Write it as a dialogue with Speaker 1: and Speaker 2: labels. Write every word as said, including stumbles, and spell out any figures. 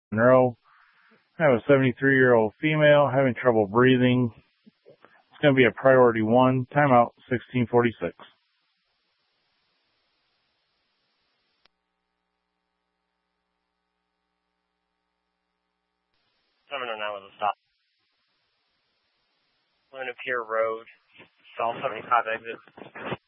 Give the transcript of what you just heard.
Speaker 1: Monroe. I have a seventy-three-year-old female having trouble breathing. It's going to be a priority one. Timeout sixteen forty-six.
Speaker 2: seven oh nine was a stop. Luna Pier Road, South seventy-five exit.